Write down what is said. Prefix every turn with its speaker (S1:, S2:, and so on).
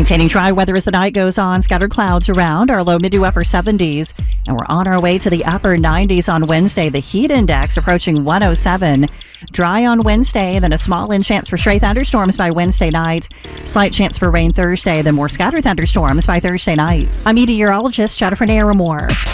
S1: Maintaining dry weather as the night goes on. Scattered clouds around. Our low mid to upper 70s. And we're on our way to the upper 90s on Wednesday. The heat index approaching 107. Dry on Wednesday, then a small chance for stray thunderstorms by Wednesday night. Slight chance for rain Thursday, then more scattered thunderstorms by Thursday night. I'm meteorologist Jennifer Naramore.